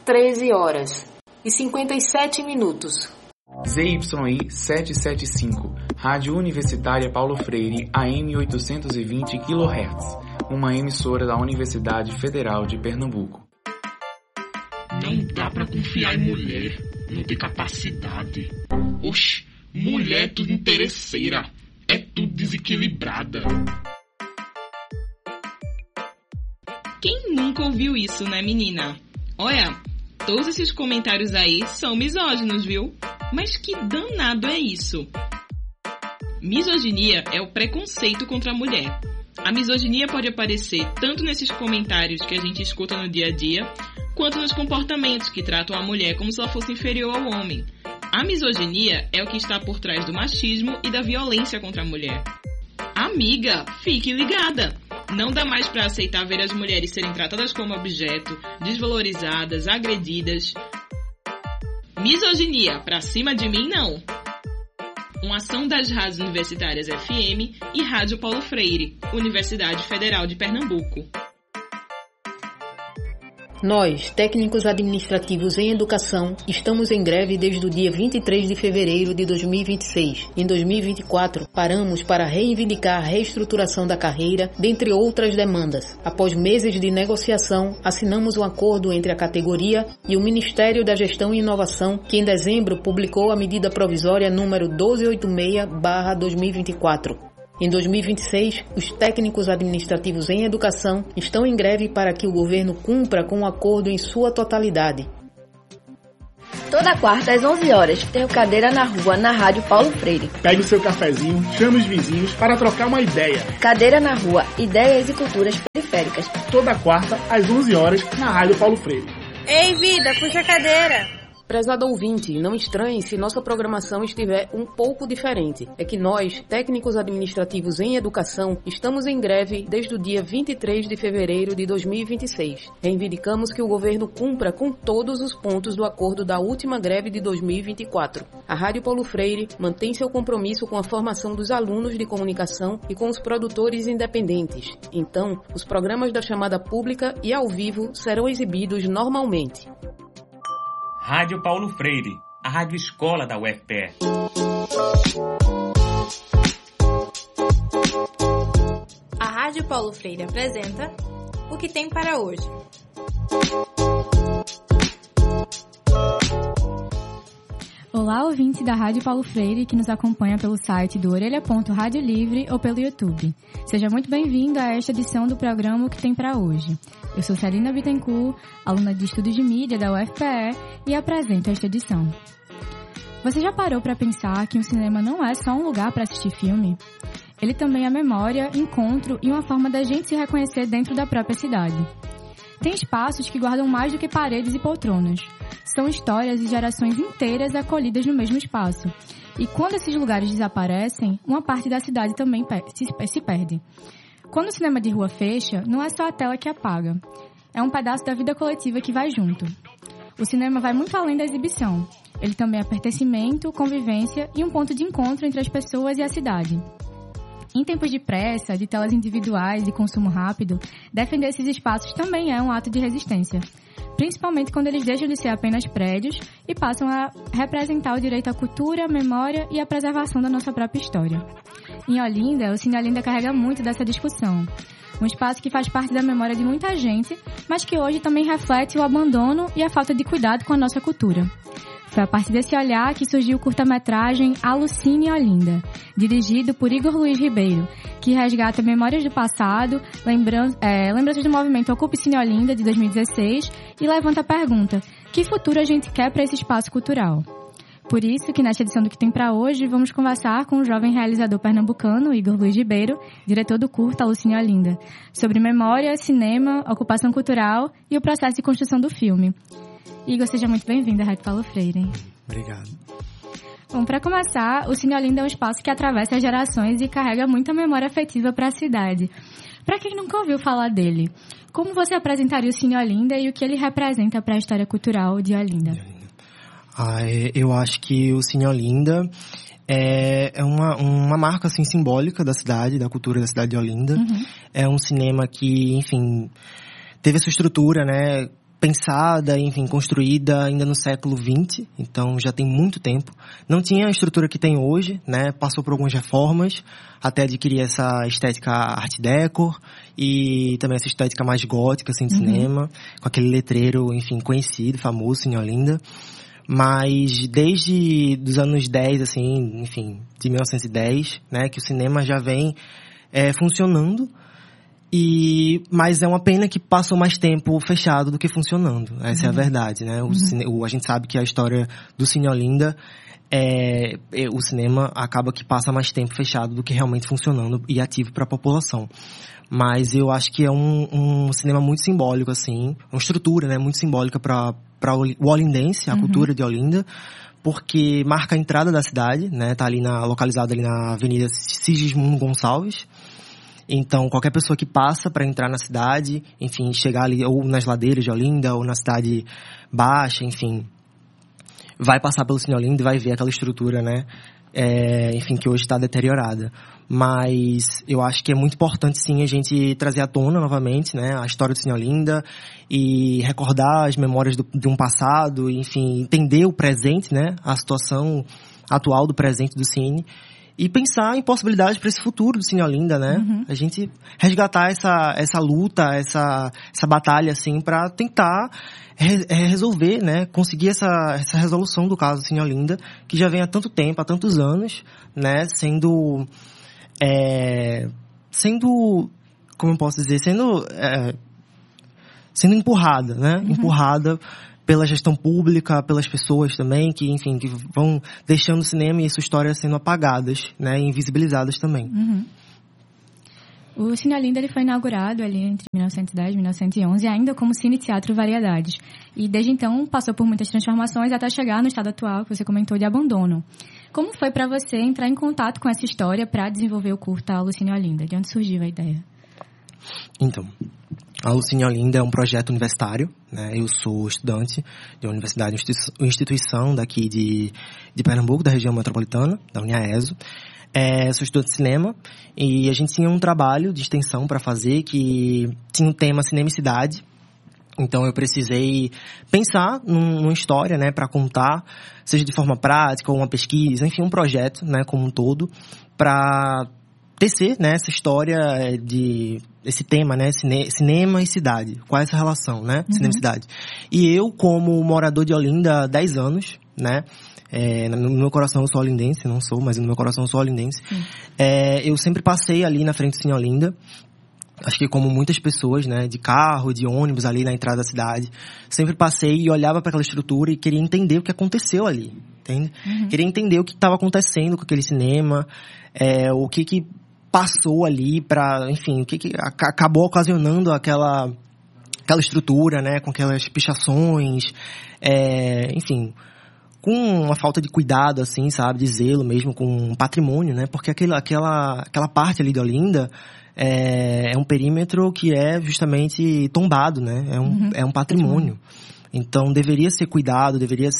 13h57. ZYI 775, Rádio Universitária Paulo Freire, AM 820 kHz, uma emissora da Universidade Federal de Pernambuco. Não dá pra confiar em mulher, não tem capacidade. Oxe, mulher é tudo interesseira, é tudo desequilibrada. Quem nunca ouviu isso, né, menina? Olha, todos esses comentários aí são misóginos, viu? Mas que danado é isso? Misoginia é o preconceito contra a mulher. A misoginia pode aparecer tanto nesses comentários que a gente escuta no dia a dia, quanto nos comportamentos que tratam a mulher como se ela fosse inferior ao homem. A misoginia é o que está por trás do machismo e da violência contra a mulher. Amiga, fique ligada! Não dá mais para aceitar ver as mulheres serem tratadas como objeto, desvalorizadas, agredidas. Misoginia, pra cima de mim, não. Uma ação das rádios universitárias FM e Rádio Paulo Freire, Universidade Federal de Pernambuco. Nós, técnicos administrativos em educação, estamos em greve desde o dia 23 de fevereiro de 2026. Em 2024, paramos para reivindicar a reestruturação da carreira, dentre outras demandas. Após meses de negociação, assinamos um acordo entre a categoria e o Ministério da Gestão e Inovação, que em dezembro publicou a medida provisória número 1286/2024. Em 2026, os técnicos administrativos em educação estão em greve para que o governo cumpra com o acordo em sua totalidade. Toda quarta às 11 horas tem o Cadeira na Rua, na Rádio Paulo Freire. Pegue o seu cafezinho, chame os vizinhos para trocar uma ideia. Cadeira na Rua, ideias e culturas periféricas. Toda quarta às 11 horas na Rádio Paulo Freire. Ei, vida, puxa a cadeira! Prezado ouvinte, não estranhe se nossa programação estiver um pouco diferente. É que nós, técnicos administrativos em educação, estamos em greve desde o dia 23 de fevereiro de 2026. Reivindicamos que o governo cumpra com todos os pontos do acordo da última greve de 2024. A Rádio Paulo Freire mantém seu compromisso com a formação dos alunos de comunicação e com os produtores independentes. Então, os programas da chamada pública e ao vivo serão exibidos normalmente. Rádio Paulo Freire, a rádio escola da UFPE. A Rádio Paulo Freire apresenta O que tem para hoje. Olá, ouvinte da Rádio Paulo Freire que nos acompanha pelo site do Orelha.Rádio Livre ou pelo YouTube. Seja muito bem-vindo a esta edição do programa O que tem para hoje. Eu sou Celina Bittencourt, aluna de Estudos de Mídia da UFPE e apresento esta edição. Você já parou para pensar que um cinema não é só um lugar para assistir filme? Ele também é memória, encontro e uma forma da gente se reconhecer dentro da própria cidade. Tem espaços que guardam mais do que paredes e poltronas. São histórias e gerações inteiras acolhidas no mesmo espaço. E quando esses lugares desaparecem, uma parte da cidade também se perde. Quando o cinema de rua fecha, não é só a tela que apaga. É um pedaço da vida coletiva que vai junto. O cinema vai muito além da exibição. Ele também é pertencimento, convivência e um ponto de encontro entre as pessoas e a cidade. Em tempos de pressa, de telas individuais e consumo rápido, defender esses espaços também é um ato de resistência. Principalmente quando eles deixam de ser apenas prédios e passam a representar o direito à cultura, à memória e à preservação da nossa própria história. Em Olinda, o Cine Olinda carrega muito dessa discussão. Um espaço que faz parte da memória de muita gente, mas que hoje também reflete o abandono e a falta de cuidado com a nossa cultura. Foi a partir desse olhar que surgiu o curta-metragem Alucine Olinda, dirigido por Igor Luiz Ribeiro, que resgata memórias do passado, lembranças do movimento Ocupe Cine Olinda, de 2016, e levanta a pergunta: que futuro a gente quer para esse espaço cultural? Por isso que nesta edição do Que Tem Pra Hoje, vamos conversar com o jovem realizador pernambucano, Igor Luiz Ribeiro, diretor do curta Alucine Olinda, sobre memória, cinema, ocupação cultural e o processo de construção do filme. Igor, seja muito bem-vindo à Rádio Paulo Freire. Obrigado. Bom, para começar, o Cine Olinda é um espaço que atravessa as gerações e carrega muita memória afetiva para a cidade. Para quem nunca ouviu falar dele, como você apresentaria o Cine Olinda e o que ele representa para a história cultural de Olinda? Eu acho que o Cine Olinda é uma marca assim, simbólica da cidade, da cultura da cidade de Olinda. Uhum. É um cinema que, enfim, teve essa estrutura, né, pensada, enfim, construída ainda no século XX, então já tem muito tempo. Não tinha a estrutura que tem hoje, né? Passou por algumas reformas, até adquirir essa estética art deco e também essa estética mais gótica, assim, de cinema, com aquele letreiro, enfim, conhecido, famoso, Cine Olinda. Mas desde os anos 10, assim, enfim, de 1910, né, que o cinema já vem funcionando. Mas é uma pena que passou mais tempo fechado do que funcionando. Essa é a verdade, né? A gente sabe que a história do Cine Olinda, o cinema acaba que passa mais tempo fechado do que realmente funcionando e ativo para a população. Mas eu acho que é um cinema muito simbólico, assim, uma estrutura, né, muito simbólica para o olindense, a cultura de Olinda, porque marca a entrada da cidade, né? Tá ali localizado ali na Avenida Sigismundo Gonçalves. Então, qualquer pessoa que passa para entrar na cidade, enfim, chegar ali ou nas ladeiras de Olinda ou na cidade baixa, enfim, vai passar pelo Cine Olinda e vai ver aquela estrutura, né? Enfim, que hoje está deteriorada. Mas eu acho que é muito importante, sim, a gente trazer à tona novamente, né, a história do Cine Olinda e recordar as memórias de um passado, enfim, entender o presente, né, a situação atual do presente do cine. E pensar em possibilidades para esse futuro do Cine Olinda, né? A gente resgatar essa luta, essa batalha, assim, para tentar resolver, né? Conseguir essa resolução do caso do Cine Olinda, que já vem há tanto tempo, há tantos anos, né? Sendo, como eu posso dizer, sendo empurrada, né? Empurrada pela gestão pública, pelas pessoas também, que, enfim, que vão deixando o cinema e sua história sendo apagadas, né, e invisibilizadas também. O Cine Olinda ele foi inaugurado ali entre 1910 e 1911, ainda como Cine Teatro Variedades. E desde então passou por muitas transformações até chegar no estado atual, que você comentou, de abandono. Como foi para você entrar em contato com essa história para desenvolver o curta Alucine Olinda? De onde surgiu a ideia? Então, a Alucine Olinda é um projeto universitário, né? Eu sou estudante de uma universidade, instituição daqui de Pernambuco, da região metropolitana, da Uniaeso. Sou estudante de cinema e a gente tinha um trabalho de extensão para fazer que tinha o tema Cinema e Cidade. Então eu precisei pensar numa história, né, para contar, seja de forma prática ou uma pesquisa, enfim, um projeto, né, como um todo, para tecer, né, essa história esse tema, né, cinema e cidade. Qual é essa relação, né, cinema e cidade? E eu, como morador de Olinda há 10 anos, né, no meu coração eu sou olindense, não sou, mas no meu coração eu sou olindense, eu sempre passei ali na frente do Cine Olinda, acho que como muitas pessoas, né, de carro, de ônibus ali na entrada da cidade, sempre passei e olhava para aquela estrutura e queria entender o que aconteceu ali, entende? Queria entender o que estava acontecendo com aquele cinema, o que passou ali para, enfim, o que acabou ocasionando aquela estrutura, né, com aquelas pichações, enfim, com uma falta de cuidado, assim, sabe, de zelo mesmo com patrimônio, né, porque aquela parte ali de Olinda é um perímetro que é justamente tombado, né, é um patrimônio. Então deveria ser cuidado, deveria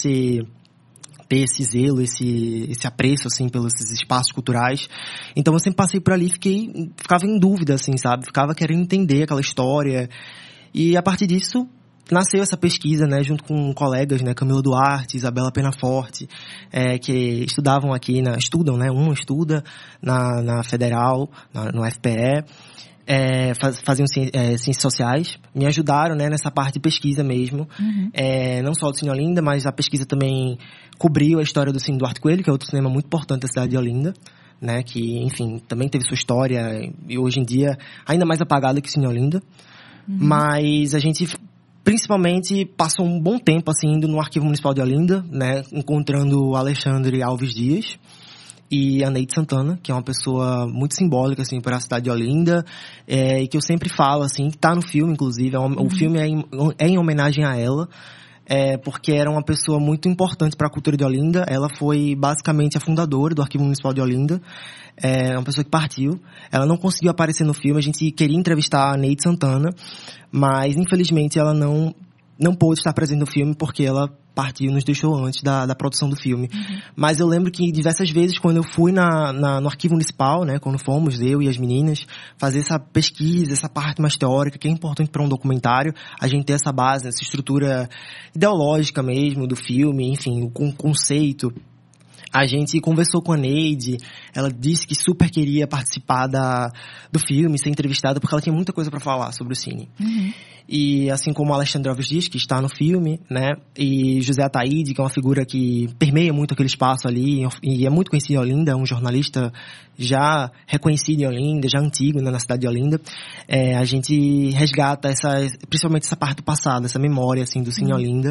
ter esse zelo, esse apreço, assim, pelos espaços culturais. Então eu sempre passei por ali e ficava em dúvida, assim, sabe? Ficava querendo entender aquela história. E a partir disso, nasceu essa pesquisa, né, junto com colegas, né, Camila Duarte, Isabela Penaforte, que estudavam aqui, estudam, né, uma estuda na Federal, no FPE, faziam ciências sociais, me ajudaram, né, nessa parte de pesquisa mesmo, não só do Cine Olinda, mas a pesquisa também cobriu a história do Cine Duarte Coelho, que é outro cinema muito importante da cidade de Olinda, né, que, enfim, também teve sua história e hoje em dia ainda mais apagada que o Cine Olinda, mas a gente principalmente passou um bom tempo, assim, indo no Arquivo Municipal de Olinda, né, encontrando o Alexandre Alves Dias e a Neide Santana, que é uma pessoa muito simbólica, assim, para a cidade de Olinda, e que eu sempre falo, assim, que tá no filme, inclusive, o filme é em homenagem a ela, porque era uma pessoa muito importante para a cultura de Olinda. Ela foi basicamente a fundadora do Arquivo Municipal de Olinda, uma pessoa que partiu. Ela não conseguiu aparecer no filme, a gente queria entrevistar a Neide Santana, mas infelizmente ela não pôde estar presente no filme porque ela partiu, nos deixou antes da produção do filme. Mas eu lembro que diversas vezes, quando eu fui no arquivo municipal, né, quando fomos, eu e as meninas, fazer essa pesquisa, essa parte mais teórica, que é importante para um documentário, a gente ter essa base, essa estrutura ideológica mesmo do filme, enfim, o conceito. A gente conversou com a Neide, ela disse que super queria participar do filme, ser entrevistada, porque ela tinha muita coisa para falar sobre o Cine. E assim como o Alexandre Alves diz, que está no filme, né, e José Ataíde, que é uma figura que permeia muito aquele espaço ali, e é muito conhecido em Olinda, é um jornalista já reconhecido em Olinda, já antigo, né, na cidade de Olinda, a gente resgata principalmente essa parte do passado, essa memória, assim, do Cine Olinda.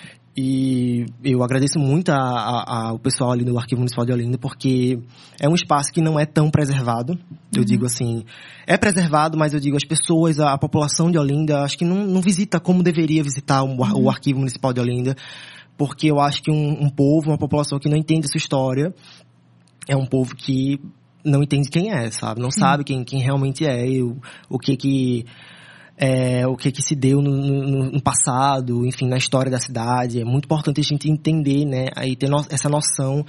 E eu agradeço muito ao pessoal ali do Arquivo Municipal de Olinda, porque é um espaço que não é tão preservado. Eu digo assim, é preservado, mas eu digo, as pessoas, a população de Olinda, acho que não visita como deveria visitar o Arquivo Municipal de Olinda, porque eu acho que um povo, uma população que não entende essa história, é um povo que não entende quem é, sabe? Não sabe quem realmente é, e o que se deu no passado, enfim, na história da cidade. É muito importante a gente entender, né, aí ter essa noção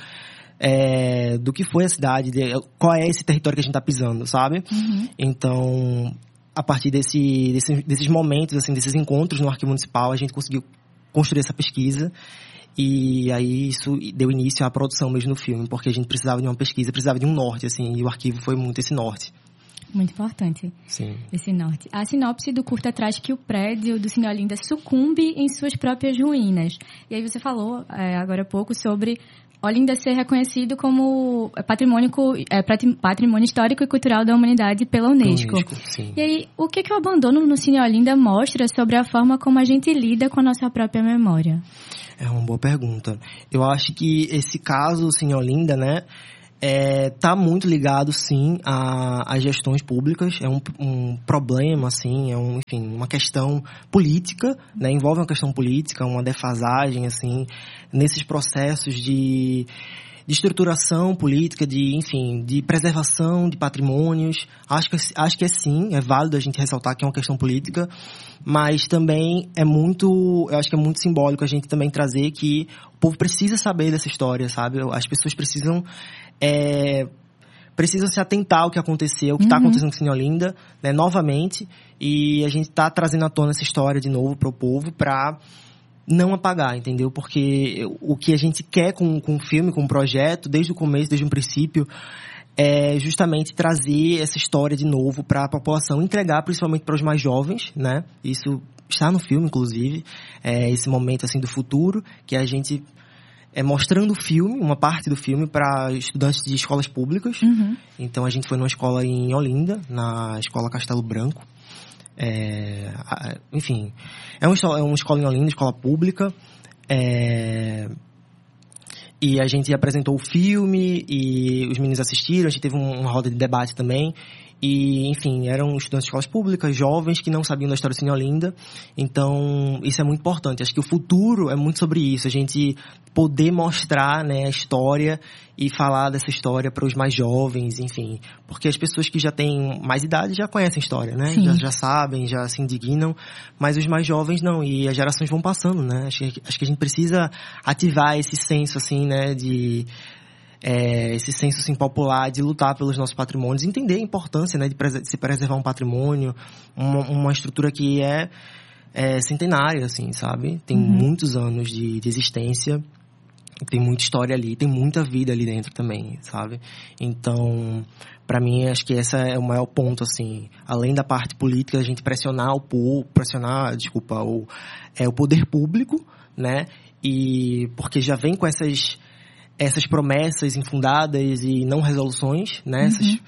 do que foi a cidade, qual é esse território que a gente está pisando, sabe? Então, a partir desses momentos, assim, desses encontros no Arquivo Municipal, a gente conseguiu construir essa pesquisa. E aí isso deu início à produção mesmo do filme, porque a gente precisava de uma pesquisa, precisava de um norte, assim, e o arquivo foi muito esse norte. Muito importante. Sim. Esse norte. A sinopse do curta traz que o prédio do Cine Olinda sucumbe em suas próprias ruínas. E aí você falou agora há pouco sobre Olinda ser reconhecido como patrimônio histórico e cultural da humanidade pela Unesco. Sim. E aí, o que o abandono no Cine Olinda mostra sobre a forma como a gente lida com a nossa própria memória? É uma boa pergunta. Eu acho que esse caso, Cine Olinda, né, tá muito ligado, sim, às gestões públicas. É um problema, assim, enfim, uma questão política, né? Envolve uma questão política, uma defasagem, assim, nesses processos de estruturação política, de preservação de patrimônios. Acho que sim, é válido a gente ressaltar que é uma questão política, mas também eu acho que é muito simbólico a gente também trazer que o povo precisa saber dessa história, sabe? As pessoas precisam se atentar ao que aconteceu, o que está acontecendo com Cine Olinda, né, novamente, e a gente está trazendo à tona essa história de novo para o povo, para não apagar, entendeu? Porque o que a gente quer com o filme, com o projeto, desde o começo, desde o princípio, é justamente trazer essa história de novo para a população, entregar principalmente para os mais jovens, né? Isso está no filme, inclusive, esse momento assim do futuro, que a gente mostrando o filme, uma parte do filme, para estudantes de escolas públicas. Então a gente foi numa escola em Olinda, na Escola Castelo Branco. Enfim, é uma escola em Olinda, escola pública. E a gente apresentou o filme e os meninos assistiram, a gente teve uma roda de debate também. E, enfim, eram estudantes de escolas públicas, jovens, que não sabiam da história do Cine Olinda. Então, isso é muito importante. Acho que o futuro é muito sobre isso. A gente poder mostrar, né, a história e falar dessa história para os mais jovens, enfim. Porque as pessoas que já têm mais idade já conhecem a história, né? Já sabem, já se indignam. Mas os mais jovens não. E as gerações vão passando, né? Acho que a gente precisa ativar esse senso, assim, né, esse senso assim, popular de lutar pelos nossos patrimônios, entender a importância, né, de se preservar um patrimônio, uma estrutura que é centenária, assim, sabe? Tem muitos anos de existência, tem muita história ali, tem muita vida ali dentro também, sabe? Então, para mim, acho que esse é o maior ponto, assim, além da parte política, a gente pressionar o poder público, né? E porque já vem com essas promessas infundadas e não resoluções, né?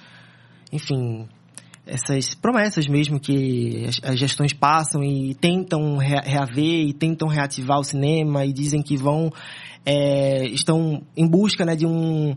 Essas promessas mesmo que as gestões passam e tentam reaver e tentam reativar o cinema e dizem que estão em busca, né, de um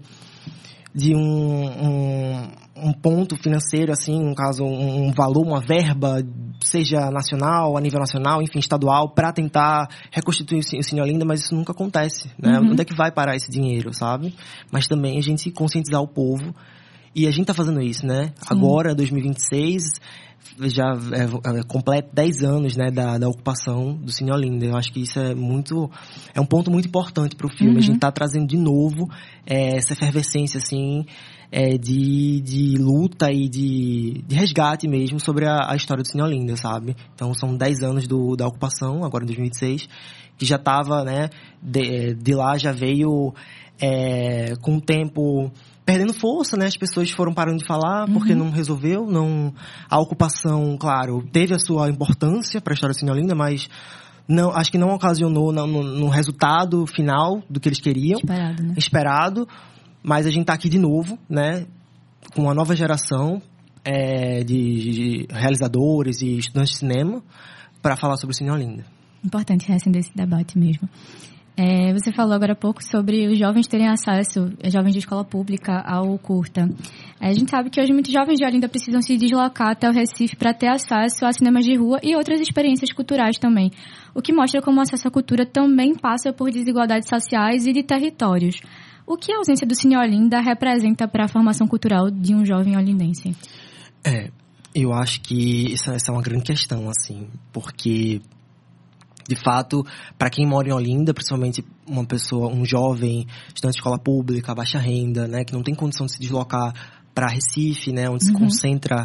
ponto financeiro, assim, no caso, um valor, uma verba, seja nacional, a nível nacional, enfim, estadual, para tentar reconstituir o Cine Olinda, mas isso nunca acontece, né? Onde é que vai parar esse dinheiro, sabe? Mas também a gente conscientizar o povo E a gente tá fazendo isso, né? Sim. Agora, 2026, já completa 10 anos, né, da ocupação do Cine Olinda. Eu acho que isso é um ponto muito importante pro filme. A gente tá trazendo de novo essa efervescência, assim, de luta e de resgate mesmo sobre a história do Cine Olinda, sabe? Então, são 10 anos da ocupação, agora em 2026, que já tava, né, de lá já veio com o tempo perdendo força, né? As pessoas foram parando de falar porque não resolveu. A ocupação, claro, teve a sua importância para a história do Cine Olinda, mas acho que não ocasionou no resultado final do que eles queriam. Esperado. Mas a gente tá aqui de novo, né? Com uma nova geração de realizadores e estudantes de cinema para falar sobre o Cine Olinda. Importante reacender esse debate mesmo. Você falou agora há pouco sobre os jovens terem acesso, jovens de escola pública, ao curta. A gente sabe que hoje muitos jovens de Olinda precisam se deslocar até o Recife para ter acesso a cinemas de rua e outras experiências culturais também, o que mostra como o acesso à cultura também passa por desigualdades sociais e de territórios. O que a ausência do Cine Olinda representa para a formação cultural de um jovem olindense? Eu acho que essa é uma grande questão, assim, porque, de fato, para quem mora em Olinda, principalmente um jovem, estudante de escola pública, baixa renda, né, que não tem condição de se deslocar para Recife, né, onde se concentra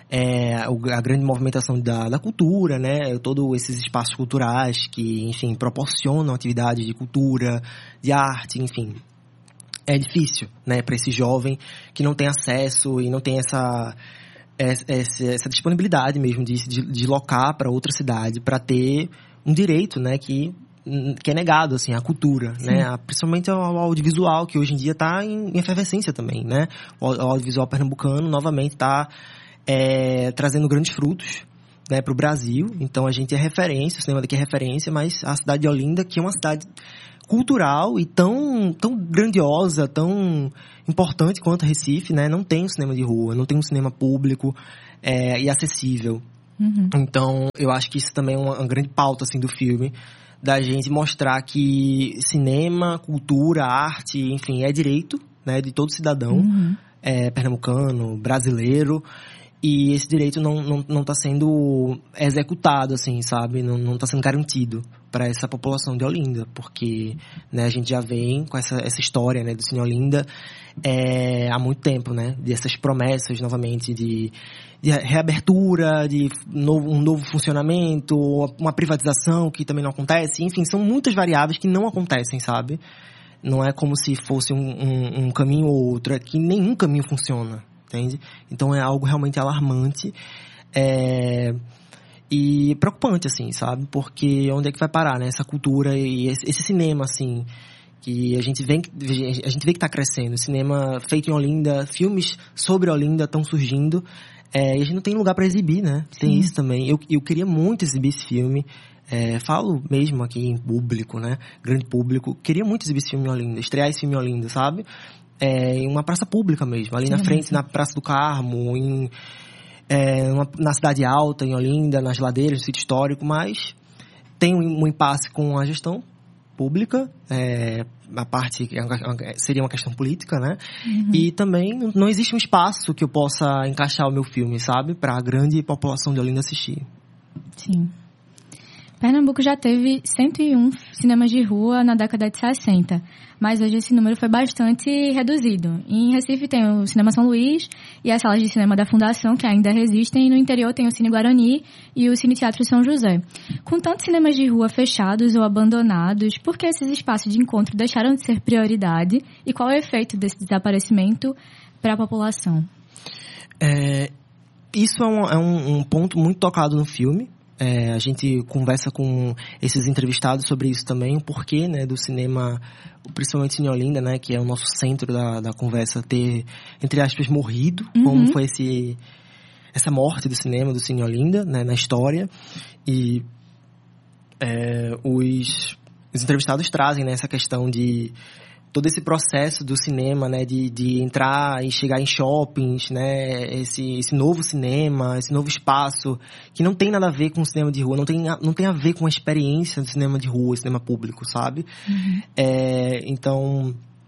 a grande movimentação da cultura, né, todos esses espaços culturais que, enfim, proporcionam atividades de cultura, de arte, enfim. É difícil, né, para esse jovem que não tem acesso e não tem essa disponibilidade mesmo de se deslocar para outra cidade para ter um direito, né, que é negado, assim, à cultura, né, principalmente ao audiovisual, que hoje em dia está em efervescência também, né. O audiovisual pernambucano novamente está trazendo grandes frutos, né, para o Brasil. Então a gente é referência, o cinema daqui é referência, mas a cidade de Olinda, que é uma cidade cultural e tão grandiosa, tão importante quanto Recife, né, não tem um cinema de rua, não tem um cinema público e acessível. Então, eu acho que isso também é uma grande pauta, assim, do filme, da gente mostrar que cinema, cultura, arte, enfim, é direito, né, de todo cidadão pernambucano, brasileiro, e esse direito não está sendo executado, assim, sabe? Não está sendo garantido para essa população de Olinda, porque, né, a gente já vem com essa história, né, do Cine Olinda há muito tempo, né? Dessas promessas, novamente, de reabertura, de um novo funcionamento, uma privatização que também não acontece. Enfim, são muitas variáveis que não acontecem, sabe? Não é como se fosse um caminho ou outro, é que nenhum caminho funciona, entende? Então é algo realmente alarmante e preocupante, assim, sabe? Porque onde é que vai parar, né? Essa cultura e esse cinema, assim, que a gente vê que está crescendo. Cinema feito em Olinda, filmes sobre Olinda estão surgindo, e a gente não tem lugar para exibir, né? Tem isso também. Eu queria muito exibir esse filme. Falo mesmo aqui em público, né? Grande público. Queria muito exibir esse filme em Olinda, estrear esse filme em Olinda, sabe? Em uma praça pública mesmo, ali na frente, na Praça do Carmo, na Cidade Alta, em Olinda, nas ladeiras do sítio histórico, mas tem um impasse com a gestão pública, a parte seria uma questão política, né? E também não existe um espaço que eu possa encaixar o meu filme, sabe? Para a grande população de Olinda assistir. Sim. Pernambuco já teve 101 cinemas de rua na década de 60, mas hoje esse número foi bastante reduzido. Em Recife tem o Cinema São Luís e as salas de cinema da Fundação, que ainda resistem, e no interior tem o Cine Guarani e o Cine Teatro São José. Com tantos cinemas de rua fechados ou abandonados, por que esses espaços de encontro deixaram de ser prioridade e qual é o efeito desse desaparecimento para a população? Isso é um ponto muito tocado no filme. A gente conversa com esses entrevistados sobre isso também, o porquê, né, do cinema, principalmente Cine Olinda, né, que é o nosso centro da conversa, ter, entre aspas, morrido, como foi essa morte do cinema, do Cine Olinda, né, na história. E os entrevistados trazem, né, essa questão de todo esse processo do cinema, né, de entrar e chegar em shoppings, né, esse novo cinema, esse novo espaço, que não tem nada a ver com o cinema de rua, não tem a ver com a experiência do cinema de rua, cinema público, sabe? Então,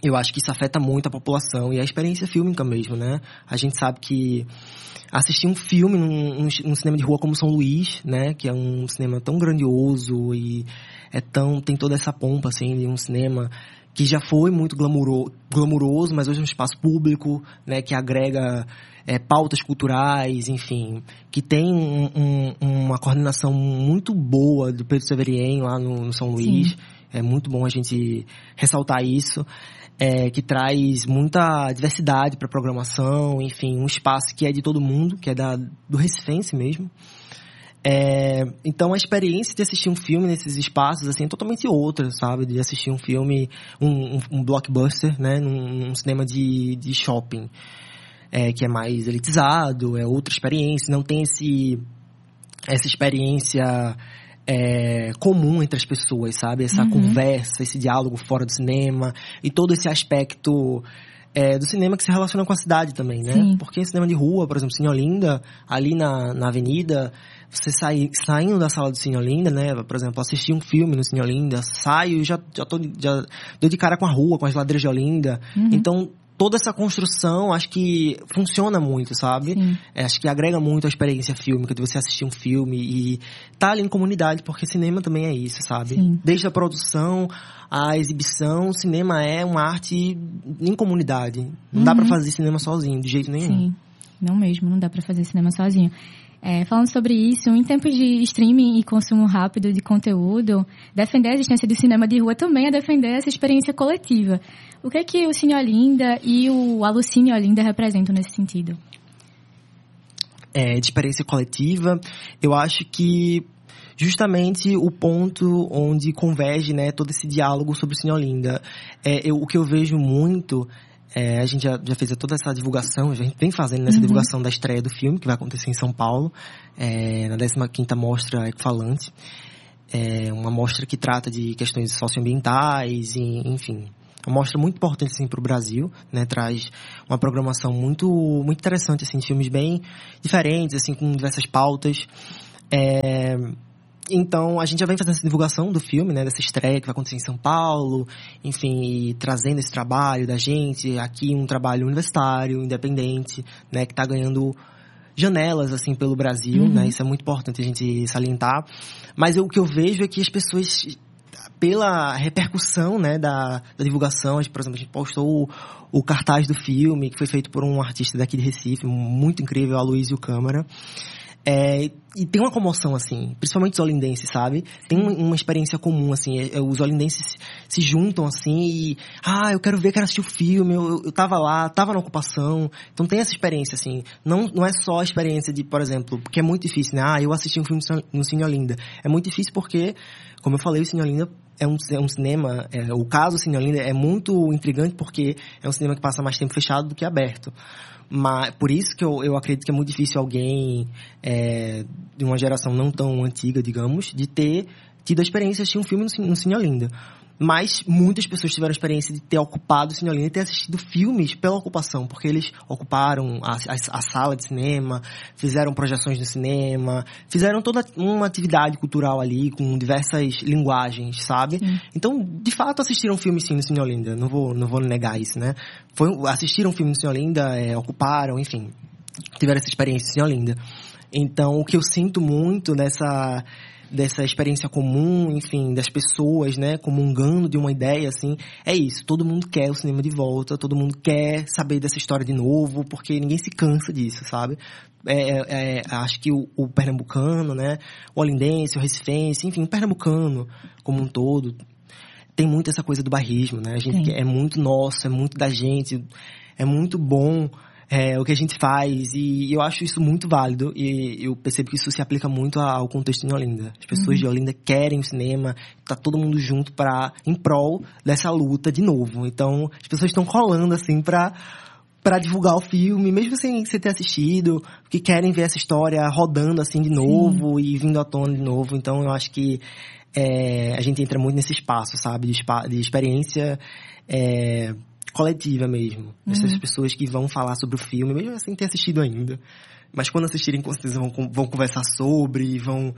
eu acho que isso afeta muito a população e a experiência fílmica mesmo, né? A gente sabe que assistir um filme num cinema de rua como São Luís, né? Que é um cinema tão grandioso e tem toda essa pompa, assim, de um cinema que já foi muito glamuroso, mas hoje é um espaço público, né? Que agrega pautas culturais, enfim, que tem uma coordenação muito boa do Pedro Severien lá no São Luís. Sim. É muito bom a gente ressaltar isso. Que traz muita diversidade para a programação, enfim, um espaço que é de todo mundo, que é do recifense mesmo. Então, a experiência de assistir um filme nesses espaços, assim, é totalmente outra, sabe? De assistir um filme, um blockbuster, né? Num cinema de shopping, que é mais elitizado, é outra experiência, não tem essa experiência comum entre as pessoas, sabe? Essa conversa, esse diálogo fora do cinema e todo esse aspecto do cinema que se relaciona com a cidade também, né? Sim. Porque cinema de rua, por exemplo, Cine Olinda, ali na avenida, você saindo da sala do Cine Olinda, né? Por exemplo, assistir um filme no Cine Olinda, saio e já dou de cara com a rua, com as ladeiras de Olinda. Então, toda essa construção, acho que funciona muito, sabe? Acho que agrega muito a experiência fílmica de você assistir um filme e tá ali em comunidade, porque cinema também é isso, sabe? Sim. Desde a produção, a exibição, o cinema é uma arte em comunidade. Não dá pra fazer cinema sozinho, de jeito nenhum. Sim, não mesmo, não dá pra fazer cinema sozinho. Falando sobre isso, em tempos de streaming e consumo rápido de conteúdo, defender a existência do cinema de rua também é defender essa experiência coletiva. O que é que o Cine Olinda e o Alucine Olinda representam nesse sentido? De experiência coletiva, eu acho que justamente o ponto onde converge, né, todo esse diálogo sobre o Cine Olinda. O que eu vejo muito... a gente já fez toda essa divulgação, a gente vem fazendo essa divulgação da estreia do filme, que vai acontecer em São Paulo, na 15ª Mostra Ecofalante. Uma mostra que trata de questões socioambientais, enfim. Uma mostra muito importante, assim, para o Brasil, né? Traz uma programação muito, muito interessante, assim, de filmes bem diferentes, assim, com diversas pautas. Então, a gente já vem fazendo essa divulgação do filme, né? Dessa estreia que vai acontecer em São Paulo. Enfim, e trazendo esse trabalho da gente. Aqui um trabalho universitário, independente, né? Que está ganhando janelas, assim, pelo Brasil, né? Isso é muito importante a gente salientar. Mas o que eu vejo é que as pessoas... Pela repercussão, né, da divulgação, por exemplo, a gente postou o cartaz do filme, que foi feito por um artista daqui de Recife, muito incrível, Aloysio Câmara. E tem uma comoção, assim, principalmente os olindenses, sabe? Tem uma experiência comum, assim, os olindenses se juntam, assim, e... eu quero assistir o filme, eu tava lá, tava na ocupação. Então tem essa experiência, assim, não é só a experiência de, por exemplo, porque é muito difícil, né? Eu assisti um filme no Cine Olinda. É muito difícil porque, como eu falei, o Cine Olinda é um cinema... o caso do Cine Olinda é muito intrigante porque é um cinema que passa mais tempo fechado do que aberto. Mas, por isso que eu acredito que é muito difícil alguém de uma geração não tão antiga, digamos, de ter tido a experiência de assistir um filme no Cine Olinda. Mas muitas pessoas tiveram a experiência de ter ocupado o Cine Olinda e ter assistido filmes pela ocupação, porque eles ocuparam a sala de cinema, fizeram projeções no cinema, fizeram toda uma atividade cultural ali, com diversas linguagens, sabe? Sim. Então, de fato, assistiram filmes sim no Cine Olinda, não vou negar isso, né? Assistiram filme no Cine Olinda, ocuparam, enfim, tiveram essa experiência no Cine Olinda. Então, o que eu sinto muito dessa experiência comum, enfim, das pessoas, né, comungando de uma ideia, assim, é isso. Todo mundo quer o cinema de volta, todo mundo quer saber dessa história de novo, porque ninguém se cansa disso, sabe? Acho que o pernambucano, né, o olindense, o recifense, enfim, o pernambucano como um todo, tem muito essa coisa do bairrismo, né? A gente é muito nosso, é muito da gente, é muito bom o que a gente faz, e eu acho isso muito válido, e eu percebo que isso se aplica muito ao contexto de Olinda. As pessoas de Olinda querem o cinema, tá todo mundo junto em prol dessa luta de novo. Então, as pessoas estão colando, assim, pra divulgar o filme, mesmo sem ter assistido, que querem ver essa história rodando, assim, de novo, e vindo à tona de novo. Então, eu acho que a gente entra muito nesse espaço, sabe, de experiência coletiva mesmo. Essas pessoas que vão falar sobre o filme, mesmo sem ter assistido ainda. Mas quando assistirem, com certeza vão conversar sobre, vão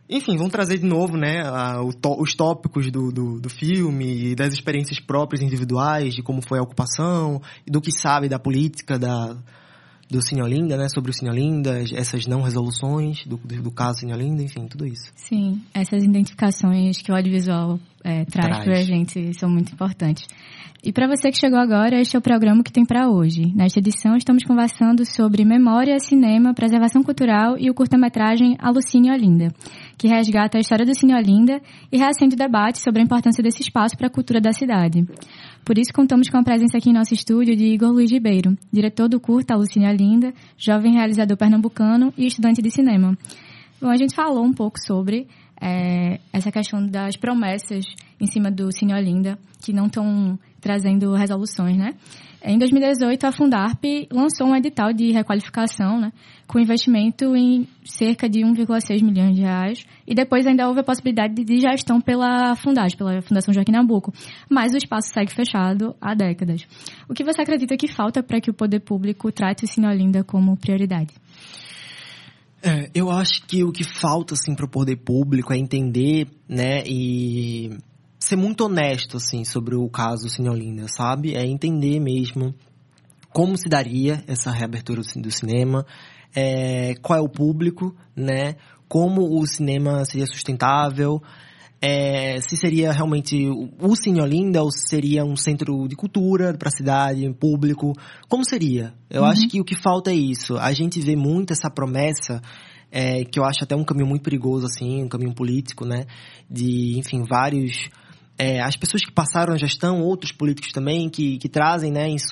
Enfim, vão trazer de novo, né, os tópicos do filme, das experiências próprias individuais, de como foi a ocupação, do que sabe da política do Cine Olinda, né, sobre o Cine Olinda, essas não resoluções do caso Cine Olinda, enfim, tudo isso. Sim, essas identificações que o audiovisual traz para a gente são muito importantes. E para você que chegou agora, este é o programa que tem para hoje. Nesta edição, estamos conversando sobre memória, cinema, preservação cultural e o curta-metragem Alucine Olinda, que resgata a história do Cine Olinda e reacende o debate sobre a importância desse espaço para a cultura da cidade. Por isso, contamos com a presença aqui em nosso estúdio de Igor Luiz Ribeiro, diretor do curta Alucine Olinda, jovem realizador pernambucano e estudante de cinema. Bom, a gente falou um pouco sobre essa questão das promessas em cima do Cine Olinda, que não estão trazendo resoluções, né? Em 2018, a Fundarp lançou um edital de requalificação, né, com investimento em cerca de 1,6 milhões de reais, e depois ainda houve a possibilidade de gestão pela Fundage, pela Fundação Joaquim Nabuco, mas o espaço segue fechado há décadas. O que você acredita que falta para que o poder público trate o Cine Olinda como prioridade? Eu acho que o que falta, assim, para o poder público é entender, né, e ser muito honesto, assim, sobre o caso Cine Olinda, sabe? É entender mesmo como se daria essa reabertura do cinema, qual é o público, né? Como o cinema seria sustentável, se seria realmente o Cine Olinda ou se seria um centro de cultura para a cidade, público, como seria? Eu acho que o que falta é isso. A gente vê muito essa promessa, que eu acho até um caminho muito perigoso, assim, um caminho político, né? De, enfim, vários... as pessoas que passaram a gestão, outros políticos também, que trazem, né, em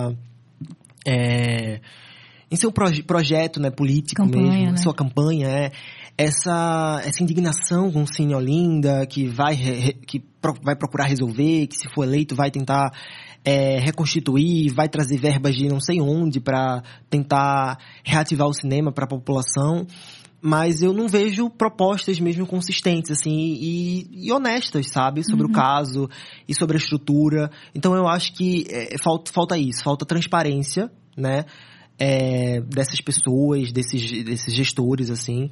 seu projeto, né, político campanha, mesmo, né? Sua campanha, essa indignação com o Cine Olinda, que vai procurar resolver, que se for eleito vai tentar reconstituir, vai trazer verbas de não sei onde para tentar reativar o cinema para a população. Mas eu não vejo propostas mesmo consistentes, assim, e honestas, sabe? Sobre o caso e sobre a estrutura. Então, eu acho que falta isso, falta transparência, né? Dessas pessoas, desses gestores, assim.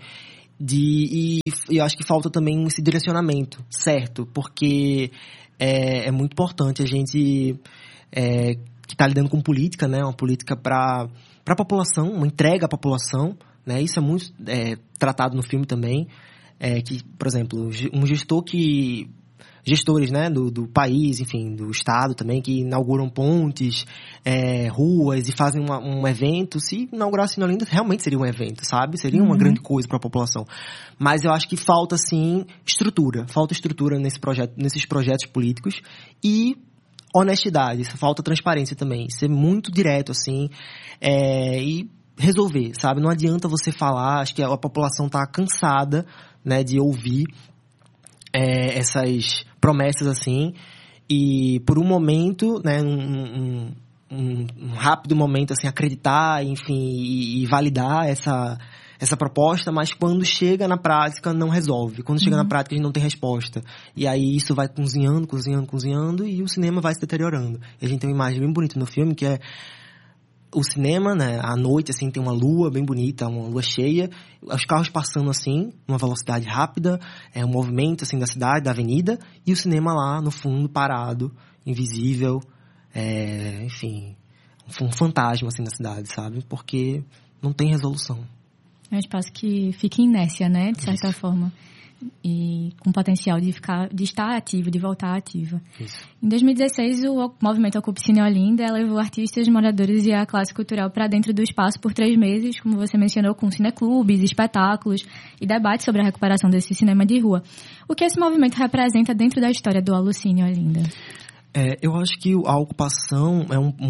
E eu acho que falta também esse direcionamento, certo? Porque é muito importante a gente que está lidando com política, né? Uma política para a população, uma entrega à população, né? Isso é muito tratado no filme também, que, por exemplo, um gestores, né, do país, enfim, do estado também, que inauguram pontes, ruas e fazem um evento. Se inaugurar Cine Olinda, realmente seria um evento, sabe? Seria uma grande coisa para a população. Mas eu acho que falta, sim, falta estrutura nesses projetos políticos e honestidade, falta transparência também, ser muito direto, assim, e resolver, sabe? Não adianta você falar, acho que a população está cansada, né, de ouvir essas promessas, assim, e por um momento, né, um rápido momento, assim, acreditar, enfim, e validar essa proposta, mas quando chega na prática não resolve. Quando chega na prática a gente não tem resposta. E aí isso vai cozinhando e o cinema vai se deteriorando. E a gente tem uma imagem bem bonita no filme, que é o cinema, né, à noite, assim, tem uma lua bem bonita, uma lua cheia, os carros passando, assim, numa velocidade rápida, um movimento, assim, da cidade, da avenida, e o cinema lá, no fundo, parado, invisível, enfim, um fantasma, assim, da cidade, sabe? Porque não tem resolução. É um espaço que fica em inércia, né, de certa forma. E com potencial de estar ativo, de voltar ativa. Isso. Em 2016, o movimento Ocupe Cine Olinda levou artistas, moradores e a classe cultural para dentro do espaço por 3 meses, como você mencionou, com cineclubes, espetáculos e debates sobre a recuperação desse cinema de rua. O que esse movimento representa dentro da história do Alucine Olinda? Eu acho que a ocupação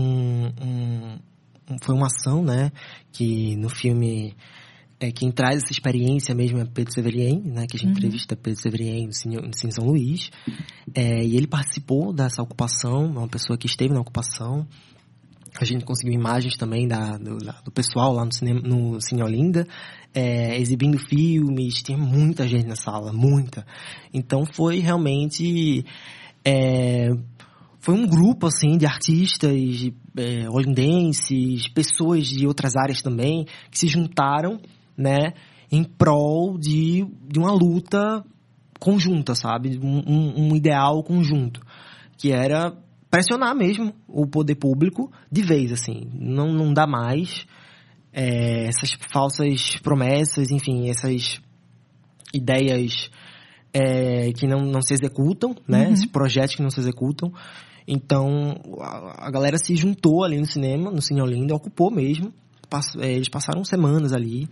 foi uma ação, né, que no filme... quem traz essa experiência mesmo é Pedro Severien, né? Que a gente entrevista Pedro Severien no Cine São Luís. E ele participou dessa ocupação, é uma pessoa que esteve na ocupação. A gente conseguiu imagens também do pessoal lá no Cine Olinda, exibindo filmes. Tinha muita gente na sala, muita. Então foi realmente... foi um grupo, assim, de artistas olindenses, pessoas de outras áreas também, que se juntaram, né, em prol de uma luta conjunta, sabe? Um ideal conjunto, que era pressionar mesmo o poder público de vez, assim. Não dá mais essas falsas promessas, enfim, essas ideias que não se executam, né? Esses projetos que não se executam. Então, a galera se juntou ali no cinema, no Cine Olinda, ocupou mesmo. Eles passaram semanas ali,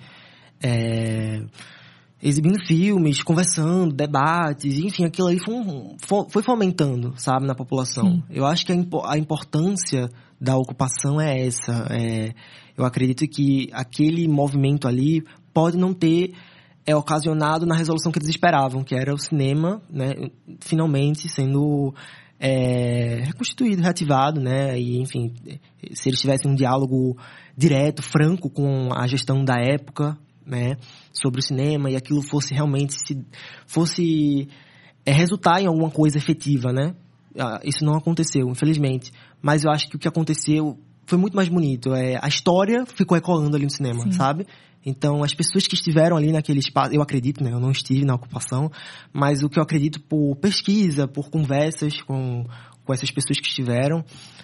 exibindo filmes, conversando, debates, enfim, aquilo aí foi fomentando, sabe, na população. Sim. Eu acho que a importância da ocupação é essa. Eu acredito que aquele movimento ali pode não ter ocasionado na resolução que eles esperavam, que era o cinema, né, finalmente sendo reconstituído, reativado, né, e, enfim, se eles tivessem um diálogo direto, franco com a gestão da época, né, sobre o cinema, e aquilo fosse realmente resultar em alguma coisa efetiva, né? Isso não aconteceu, infelizmente. Mas eu acho que o que aconteceu foi muito mais bonito. A história ficou ecoando ali no cinema, sim, sabe? Então, as pessoas que estiveram ali naquele espaço, eu acredito, né? Eu não estive na ocupação, mas o que eu acredito por pesquisa, por conversas com essas pessoas que estiveram,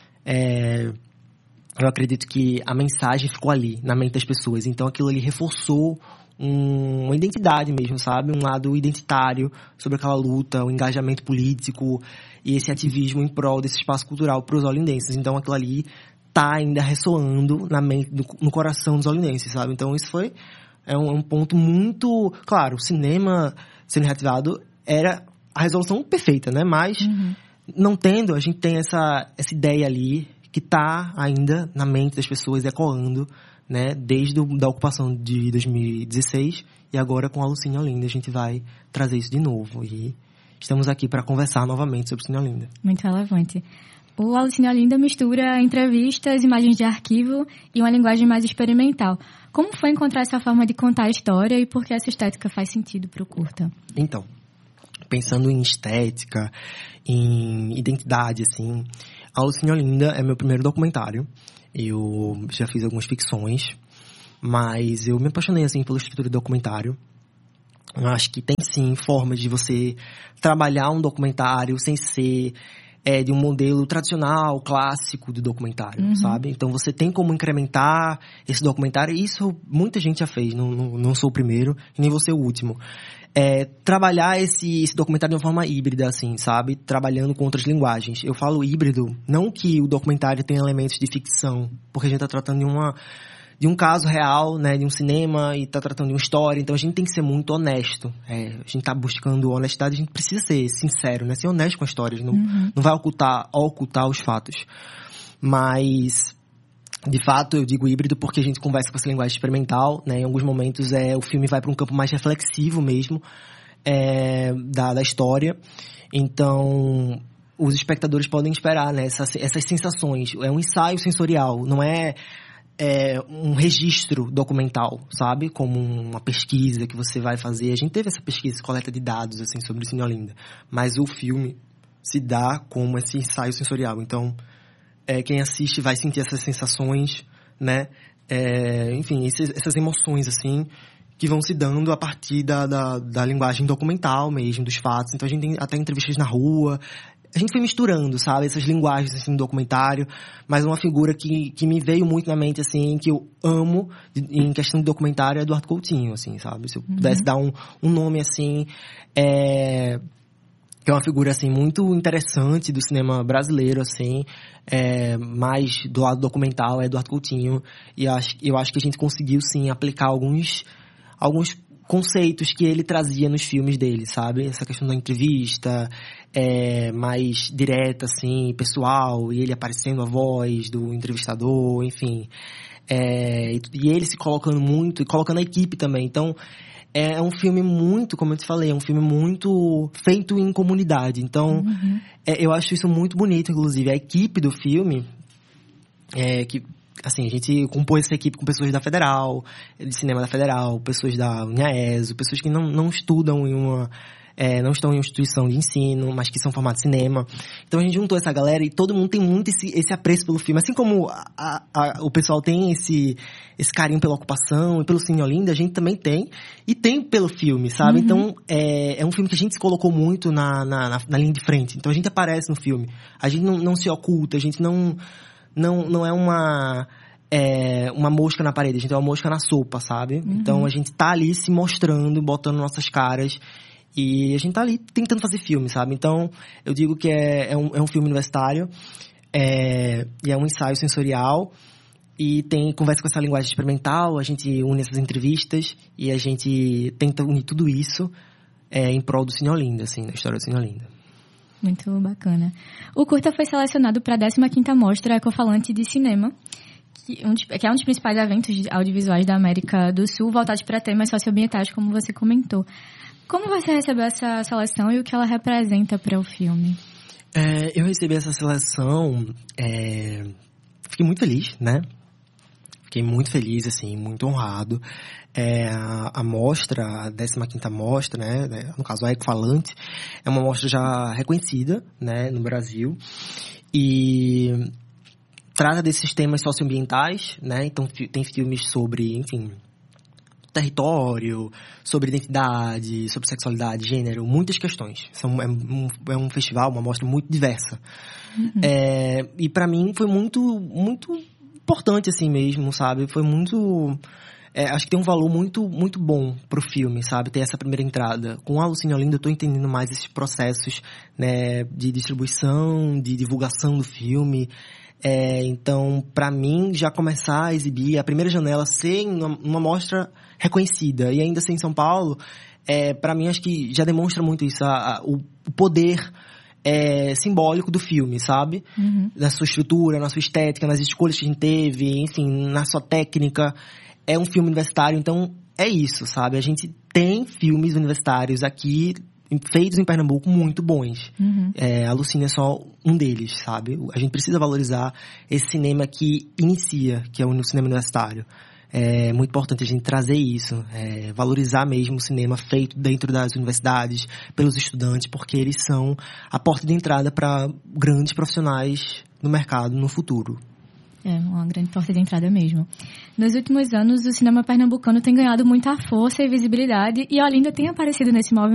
eu acredito que a mensagem ficou ali, na mente das pessoas. Então, aquilo ali reforçou uma identidade mesmo, sabe? Um lado identitário sobre aquela luta, o engajamento político e esse ativismo em prol desse espaço cultural para os olindenses. Então, aquilo ali tá ainda ressoando na mente, no coração dos olindenses, sabe? Então, isso foi um ponto muito... Claro, o cinema sendo reativado era a resolução perfeita, né? Mas, não tendo, a gente tem essa ideia ali que tá ainda na mente das pessoas ecoando, né, desde a ocupação de 2016 e agora com a Cine Olinda a gente vai trazer isso de novo e estamos aqui para conversar novamente sobre o Cine Olinda. Muito relevante. O Cine Olinda mistura entrevistas, imagens de arquivo e uma linguagem mais experimental. Como foi encontrar essa forma de contar a história e por que essa estética faz sentido para o curta? Então, pensando em estética, em identidade, assim, a Cine Olinda é meu primeiro documentário. Eu já fiz algumas ficções, mas eu me apaixonei, assim, pela estrutura do documentário. Eu acho que tem, sim, formas de você trabalhar um documentário sem ser de um modelo tradicional, clássico de documentário, sabe? Então, você tem como incrementar esse documentário. E isso muita gente já fez, não sou o primeiro e nem vou ser o último. Trabalhar esse documentário de uma forma híbrida, assim, sabe? Trabalhando com outras linguagens. Eu falo híbrido, não que o documentário tenha elementos de ficção, porque a gente está tratando de um caso real, né? De um cinema e está tratando de uma história, então a gente tem que ser muito honesto. A gente está buscando honestidade, a gente precisa ser sincero, né? Ser honesto com a história, a gente não vai ocultar os fatos. Mas... De fato, eu digo híbrido porque a gente conversa com essa linguagem experimental, né? Em alguns momentos o filme vai para um campo mais reflexivo mesmo da história. Então, os espectadores podem esperar, né? Essas sensações. É um ensaio sensorial, não é um registro documental, sabe? Como uma pesquisa que você vai fazer. A gente teve essa pesquisa, coleta de dados assim, sobre o Cine Olinda. Mas o filme se dá como esse ensaio sensorial. Então... quem assiste vai sentir essas sensações, né? Enfim, essas emoções, assim, que vão se dando a partir da linguagem documental mesmo, dos fatos. Então, a gente tem até entrevistas na rua. A gente foi misturando, sabe? Essas linguagens, assim, no documentário. Mas uma figura que me veio muito na mente, assim, que eu amo em questão de documentário é Eduardo Coutinho, assim, sabe? Se eu pudesse dar um nome, assim... que é uma figura, assim, muito interessante do cinema brasileiro, assim, mais do lado documental, é Eduardo Coutinho. E eu acho que a gente conseguiu, sim, aplicar alguns conceitos que ele trazia nos filmes dele, sabe? Essa questão da entrevista, mais direta, assim, pessoal, e ele aparecendo a voz do entrevistador, enfim. E ele se colocando muito, e colocando a equipe também. Então... é um filme muito, como eu te falei, é um filme muito feito em comunidade. Então, eu acho isso muito bonito, inclusive. A equipe do filme, que, assim, a gente compôs essa equipe com pessoas da Federal, de cinema da Federal, pessoas da UniaESO, pessoas que não estudam em uma não estão em instituição de ensino, mas que são formados em cinema. Então a gente juntou essa galera e todo mundo tem muito esse apreço pelo filme. Assim como o pessoal tem esse carinho pela ocupação e pelo Cine Olinda, a gente também tem. E tem pelo filme, sabe? Então é um filme que a gente se colocou muito na linha de frente. Então a gente aparece no filme. A gente não se oculta, a gente não é uma mosca na parede, a gente é uma mosca na sopa, sabe? Então a gente tá ali se mostrando, botando nossas caras. E a gente tá ali tentando fazer filme, sabe? Então, eu digo que é um filme universitário, e é um ensaio sensorial, e conversa com essa linguagem experimental, a gente une essas entrevistas, e a gente tenta unir tudo isso em prol do Cine Olinda, assim, da história do Cine Olinda. Muito bacana. O curta foi selecionado para a 15ª Mostra Ecofalante de Cinema, que é um dos principais eventos audiovisuais da América do Sul, voltados para temas socioambientais, como você comentou. Como você recebeu essa seleção e o que ela representa para o filme? Eu recebi essa seleção, fiquei muito feliz, né? Fiquei muito feliz, assim, muito honrado. A mostra, a 15ª Mostra, né? No caso, a Ecofalante, é uma mostra já reconhecida, né, no Brasil. E trata desses temas socioambientais, né? Então, tem filmes sobre, enfim, território, sobre identidade, sobre sexualidade, gênero, muitas questões. É um festival, uma mostra muito diversa. E pra mim foi muito, muito importante assim mesmo, sabe? Foi muito... acho que tem um valor muito, muito bom pro filme, sabe? Ter essa primeira entrada. Com a Cine Olinda eu tô entendendo mais esses processos, né, de distribuição, de divulgação do filme. Então, pra mim, já começar a exibir a primeira janela ser uma mostra reconhecida, e ainda ser em São Paulo, pra mim, acho que já demonstra muito isso, o poder simbólico do filme, sabe? Na sua estrutura, na sua estética, nas escolhas que a gente teve, enfim, na sua técnica. É um filme universitário, então é isso, sabe? A gente tem filmes universitários aqui, feitos em Pernambuco, muito bons. A Lucine é só um deles, sabe? A gente precisa valorizar esse cinema que inicia, que é o cinema universitário. É muito importante a gente trazer isso, valorizar mesmo o cinema feito dentro das universidades, pelos estudantes, porque eles são a porta de entrada para grandes profissionais no mercado no futuro. É uma grande porta de entrada mesmo. Nos últimos anos, o cinema pernambucano tem ganhado muita força e visibilidade, e Olinda tem aparecido nesse movimento